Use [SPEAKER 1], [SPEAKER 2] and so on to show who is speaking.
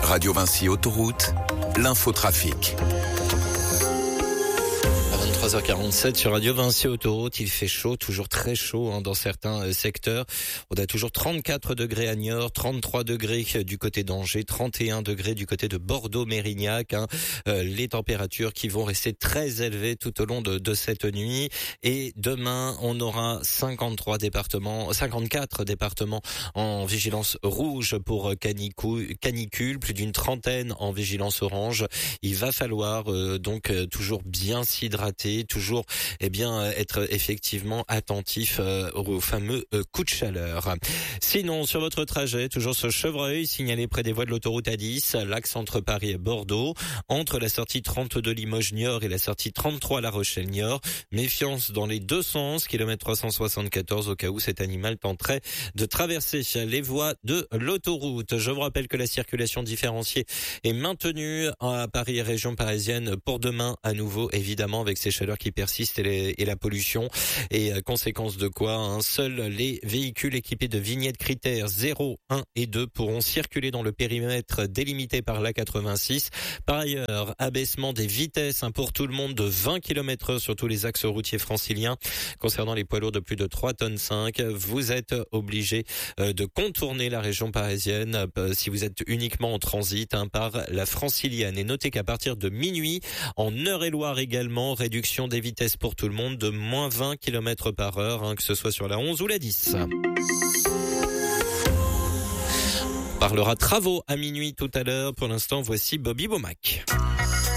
[SPEAKER 1] Radio Vinci Autoroute, l'infotrafic.
[SPEAKER 2] À 23h47 sur Radio Vinci Autoroute, il fait chaud, toujours très chaud dans certains secteurs. On a toujours 34 degrés à Niort, 33 degrés du côté d'Angers, 31 degrés du côté de Bordeaux-Mérignac. Les températures qui vont rester très élevées tout au long de cette nuit. Et demain, on aura 54 départements en vigilance rouge pour canicule, plus d'une trentaine en vigilance orange. Il va falloir donc toujours bien s'hydrater, toujours être effectivement attentif au fameux coup de chaleur. Sinon, sur votre trajet, toujours ce chevreuil signalé près des voies de l'autoroute A10, l'axe entre Paris et Bordeaux, entre la sortie 32 Limoges-Niort et la sortie 33 La Rochelle-Niort. Méfiance dans les deux sens, kilomètre 374 au cas où cet animal tenterait de traverser les voies de l'autoroute. Je vous rappelle que la circulation différenciée est maintenue à Paris et région parisienne pour demain à nouveau, évidemment, avec ces chaleurs qui persistent et la pollution. Et conséquence de quoi, seuls les véhicules équipés de vignettes critères 0, 1 et 2 pourront circuler dans le périmètre délimité par l'A86. Par ailleurs, abaissement des vitesses pour tout le monde de 20 km/h sur tous les axes routiers franciliens. Concernant les poids lourds de plus de 3,5 tonnes, vous êtes obligé de contourner la région parisienne si vous êtes uniquement en transit par la francilienne. Et notez qu'à partir de minuit, en Eure-et-Loire également, réduction des vitesses pour tout le monde de moins 20 km/h, que ce soit sur la 11 ou la 10. On parlera travaux à minuit tout à l'heure. Pour l'instant, voici Bobby Womack.